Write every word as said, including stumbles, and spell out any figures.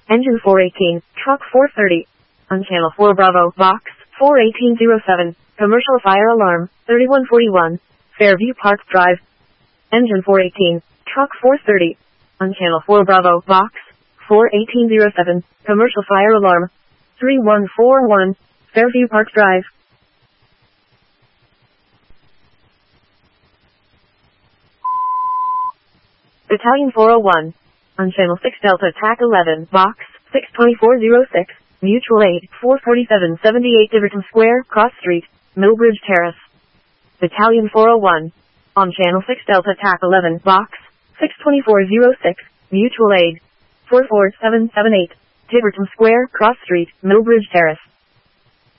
Engine four eighteen, truck four thirty. On channel four Bravo, box four eighteen oh seven, commercial fire alarm, thirty-one forty-one, Fairview Park Drive. Engine four eighteen, truck four thirty. On channel four Bravo, box four eighteen oh seven, commercial fire alarm, thirty-one forty-one, Fairview Park Drive. Battalion four oh one. On channel six Delta T A C eleven, box six twenty-four oh six, mutual aid, four forty-seven seventy-eight Tiverton Square, Cross Street, Millbridge Terrace. Battalion four oh one. On channel six Delta T A C eleven, box six twenty-four oh six, mutual aid, four four seven seven eight, Tiverton Square, Cross Street, Millbridge Terrace.